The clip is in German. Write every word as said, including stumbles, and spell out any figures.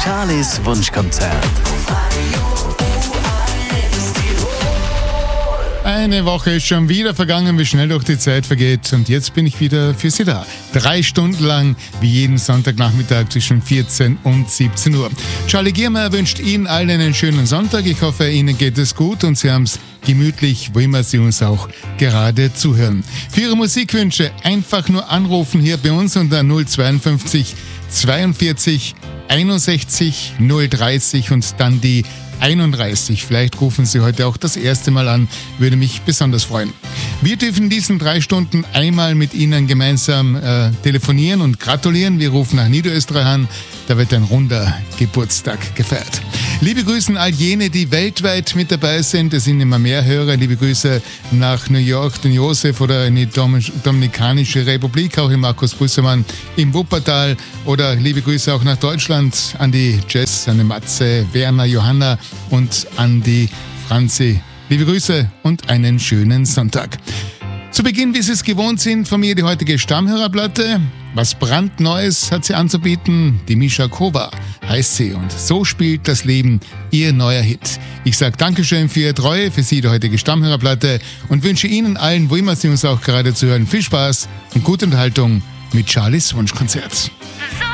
Charlies Wunschkonzert. Eine Woche ist schon wieder vergangen, wie schnell doch die Zeit vergeht. Und jetzt bin ich wieder für Sie da. Drei Stunden lang, wie jeden Sonntagnachmittag zwischen vierzehn und siebzehn Uhr. Charlie Giermeier wünscht Ihnen allen einen schönen Sonntag. Ich hoffe, Ihnen geht es gut und Sie haben es gemütlich, wo immer Sie uns auch gerade zuhören. Für Ihre Musikwünsche einfach nur anrufen hier bei uns unter null zweiundfünfzig zweiundvierzig einundsechzig null dreißig und dann die einunddreißig. Vielleicht rufen Sie heute auch das erste Mal an, würde mich besonders freuen. Wir dürfen in diesen drei Stunden einmal mit Ihnen gemeinsam äh, telefonieren und gratulieren. Wir rufen nach Niederösterreich an, da wird ein runder Geburtstag gefeiert. Liebe Grüße an all jene, die weltweit mit dabei sind. Es sind immer mehr Hörer. Liebe Grüße nach New York, den Josef oder in die Dominikanische Republik, auch in Markus Bussermann im Wuppertal. Oder liebe Grüße auch nach Deutschland an die Jess, an die Matze, Werner, Johanna und an die Franzi. Liebe Grüße und einen schönen Sonntag. Zu Beginn, wie Sie es gewohnt sind, von mir die heutige Stammhörerplatte. Was brandneues hat sie anzubieten? Die Mischa Kova heißt sie und so spielt das Leben ihr neuer Hit. Ich sage Dankeschön für Ihre Treue, für Sie die heutige Stammhörerplatte und wünsche Ihnen allen, wo immer Sie uns auch gerade zuhören, viel Spaß und gute Unterhaltung mit Charlies Wunschkonzert. So